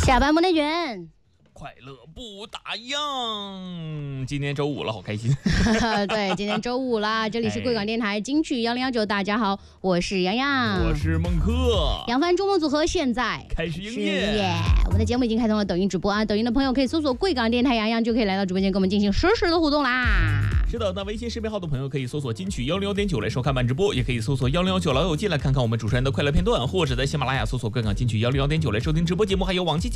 下班不内卷， 快乐不打烊。今天周五了，好开心。 对，今天周五啦，这里是贵港电台金曲1019，大家好，我是洋洋， 我是孟克， 扬帆周末组合现在开始营业。 我们的节目已经开通了抖音直播啊，抖音的朋友可以搜索贵港电台洋洋，就可以来到直播间跟我们进行实时的互动啦。 是的，那微信视频号的朋友可以搜索金曲106.9来收看慢直播，也可以搜索1019老友记来看看我们主持人的快乐片段，或者在喜马拉雅搜索贵港金曲106.9来收听直播节目，还有往期节目